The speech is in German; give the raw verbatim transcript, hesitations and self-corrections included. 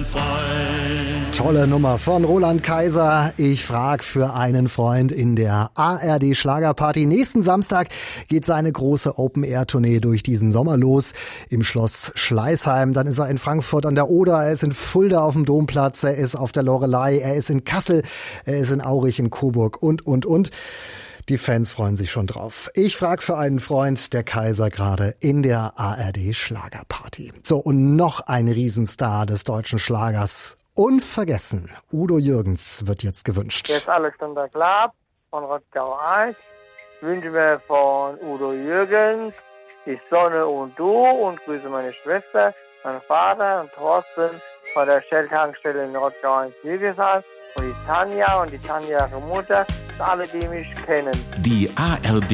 Freund. Tolle Nummer von Roland Kaiser. Ich frag für einen Freund in der A R D Schlagerparty. Nächsten Samstag geht seine große Open-Air-Tournee durch diesen Sommer los im Schloss Schleißheim. Dann ist er in Frankfurt an der Oder, er ist in Fulda auf dem Domplatz, er ist auf der Loreley, er ist in Kassel, er ist in Aurich, in Coburg und, und, und. Die Fans freuen sich schon drauf. Ich frag für einen Freund, der Kaiser gerade in der A R D Schlagerparty. So, und noch ein Riesenstar des deutschen Schlagers. Unvergessen. Udo Jürgens wird jetzt gewünscht. Jetzt Alexander Klapp von Rottgau eins. Ich wünsche mir von Udo Jürgens die Sonne und du und grüße meine Schwester, meinen Vater und Thorsten von der Shell-Tankstelle in Rottgau eins Jürgensheim und die Tanja und die Tanja ihre Mutter und alle, die mich kennen. Die A R D